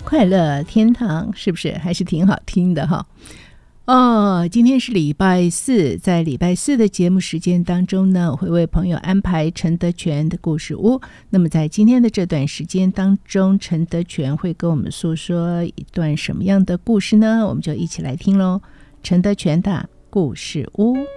快乐天堂是不是还是挺好听的哈？今天是礼拜四，在礼拜四的节目时间当中呢，我会为朋友安排陈德全的故事屋。那么在今天的这段时间当中，陈德全会跟我们诉说一段什么样的故事呢？我们就一起来听咯。陈德全的故事屋。